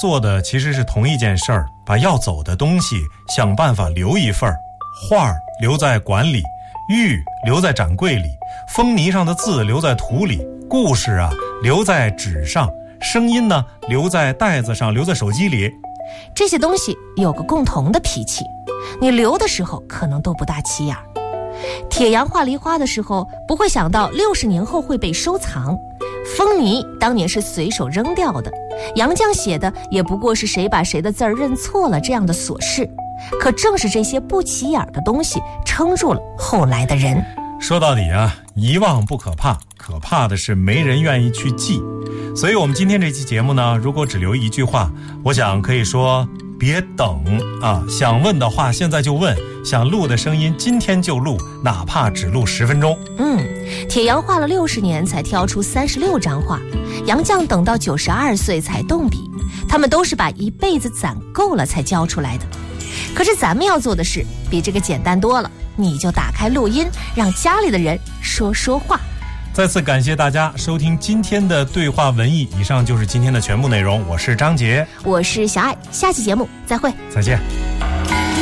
做的其实是同一件事儿，把要走的东西想办法留一份儿。画儿留在馆里，玉留在展柜里，封泥上的字留在土里，故事啊留在纸上，声音呢留在袋子上，留在手机里。 这些东西有个共同的脾气，你留的时候可能都不大起眼。铁洋画梨花的时候不会想到60年后会被收藏，封泥当年是随手扔掉的，杨绛写的也不过是谁把谁的字儿认错了这样的琐事。可正是这些不起眼的东西撑住了后来的人。 说到底啊，遗忘不可怕，可怕的是没人愿意去记。所以我们今天这期节目呢，如果只留一句话，我想可以说别等啊！想问的话现在就问，想录的声音今天就录，哪怕只录10分钟。 铁洋画了60年才挑出36张画，杨绛等到92岁才动笔，他们都是把一辈子攒够了才交出来的。可是咱们要做的事比这个简单多了，你就打开录音，让家里的人说说话。 再次感谢大家收听今天的对话文艺，以上就是今天的全部内容。我是张杰， 我是小爱，下期节目再会， 再见。